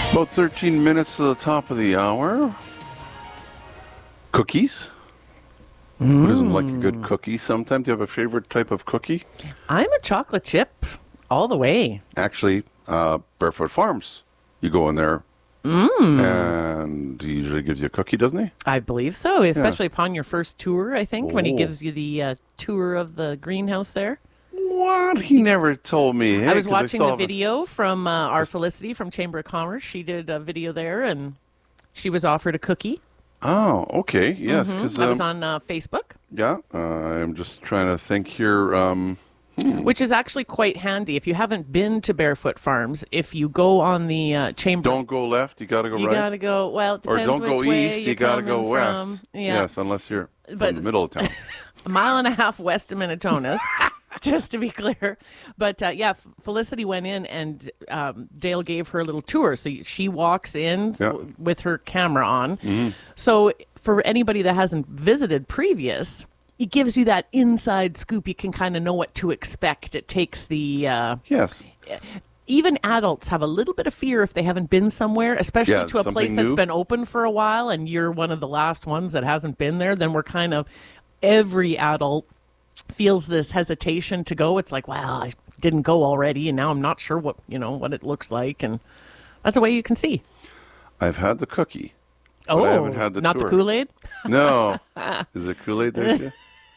About 13 minutes to the top of the hour. Cookies. Who doesn't like a good cookie sometimes? Do you have a favorite type of cookie? I'm a chocolate chip all the way. Actually, Barefoot Farms. You go in there, and he usually gives you a cookie, doesn't he? I believe so, especially upon your first tour, I think, when he Oh. gives you the tour of the greenhouse there. What? He never told me. Hey, I was 'cause watching still the haven't- video from our Felicity from Chamber of Commerce. She did a video there, and she was offered a cookie. Oh, okay. Yes, because I was on Facebook, yeah, I'm just trying to think here. which is actually quite handy. If you haven't been to Barefoot Farms, if you go on the Chamber... Don't go left. You got to go You right. gotta go, well, it Or depends don't go which way east. you're You got to go coming west. from. Yeah. Yes, unless you're But- from the middle of town. A mile and a half west of Minnetonka's, just to be clear. But Felicity went in and Dale gave her a little tour. So she walks in Yeah. with her camera on. So for anybody that hasn't visited previous, it gives you that inside scoop. You can kind of know what to expect. It takes the... Yes. even adults have a little bit of fear if they haven't been somewhere, especially Yeah, to a place something that's new. been open for a while and you're one of the last ones that hasn't been there. Then we're kind of, every adult feels this hesitation to go. It's like, well, I didn't go already and now I'm not sure what it looks like. And that's a way you can see. I've had the cookie. Oh, I haven't had the not tour. the Kool-Aid? No. Is it Kool-Aid there too?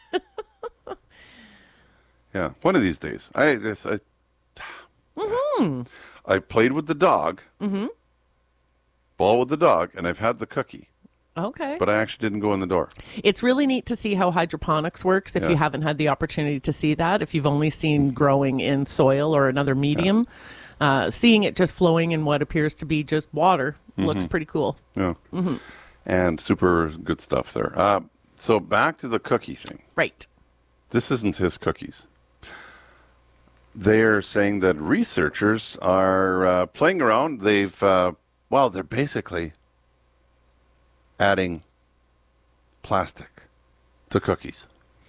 Yeah, one of these days. I played with the dog. Ball with the dog, and I've had the cookie, Okay. but I actually didn't go in the door. It's really neat to see how hydroponics works if you Yeah. haven't had the opportunity to see that. If you've only seen growing in soil or another medium, seeing it just flowing in what appears to be just water looks pretty cool. Yeah. And super good stuff there. So back to the cookie thing. Right. This isn't his cookies. They're saying that researchers are playing around. They're basically adding plastic to cookies,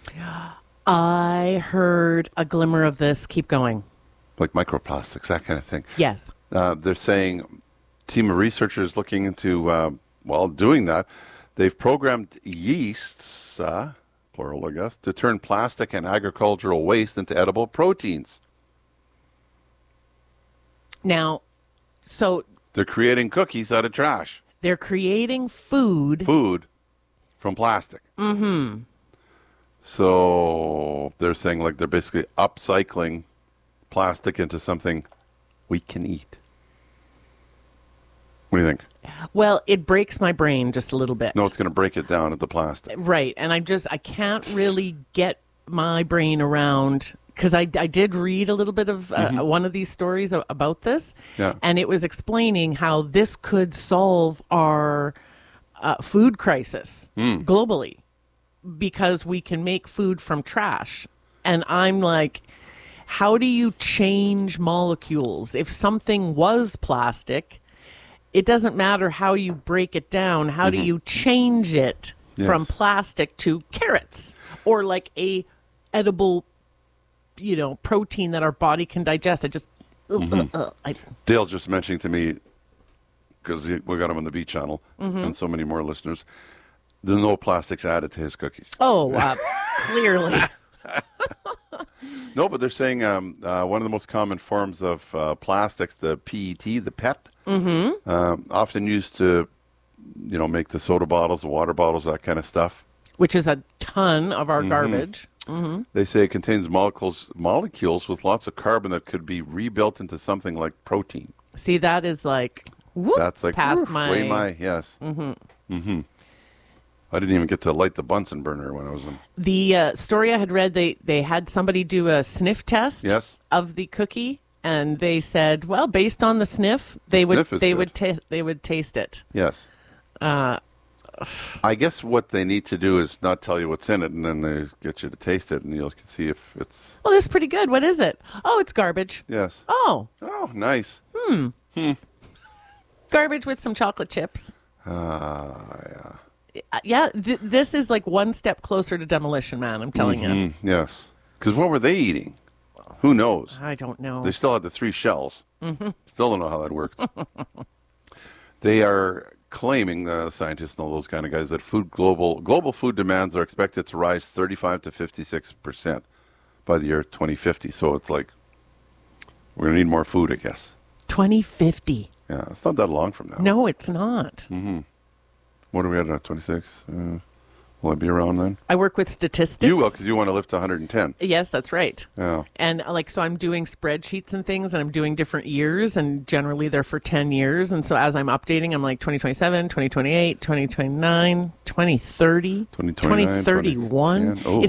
I heard a glimmer of this. Keep going. like microplastics, that kind of thing. Yes. They're saying team of researchers looking into, doing that. They've programmed yeasts, plural, I guess, to turn plastic and agricultural waste into edible proteins. Now, so They're creating cookies out of trash. they're creating food. Food from plastic. Mm-hmm. So they're saying like they're basically upcycling plastic into something we can eat. What do you think? Well, it breaks my brain just a little bit. No, it's going to break it down into plastic. Right. And I can't really get my brain around, because I did read a little bit of one of these stories about this. Yeah. And it was explaining how this could solve our food crisis globally, because we can make food from trash. And I'm like, how do you change molecules? If something was plastic, it doesn't matter how you break it down. How do you change it from Yes. plastic to carrots or like a edible, protein that our body can digest? I just, Dale just mentioning to me, because we got him on the Beat Channel and so many more listeners, there's no plastics added to his cookies. clearly. No, but they're saying one of the most common forms of plastics, the PET, the PET, often used to, make the soda bottles, the water bottles, that kind of stuff. Which is a ton of our garbage. They say it contains molecules with lots of carbon that could be rebuilt into something like protein. See, that is like, whoop, That's like past way my yes. I didn't even get to light the Bunsen burner when I was in. The story I had read, they had somebody do a sniff test Yes. of the cookie, and they said, well, based on the sniff, they would taste it. Yes. I guess what they need to do is not tell you what's in it, and then they get you to taste it, and you can see if it's Well, that's pretty good. What is it? Oh, it's garbage. yes. Oh, Oh, nice. garbage with some chocolate chips. Yeah. Yeah, this is like one step closer to demolition, man. I'm telling you. Yes. Because what were they eating? Who knows? I don't know. They still had the 3 shells. Still don't know how that worked. They are claiming, the scientists and all those kind of guys, that global food demands are expected to rise 35 to 56% by the year 2050. So it's like we're going to need more food, I guess. 2050. Yeah, it's not that long from now. No, it's not. What are we at now, 26? Will I be around then? I work with statistics. You will, because you want to live to 110. Yes, that's right. Yeah. And so I'm doing spreadsheets and things, and I'm doing different years, and generally they're for 10 years. And so as I'm updating, I'm like 2027, 2028, 2029, 2030, 2029, 2031. 2010. Oh.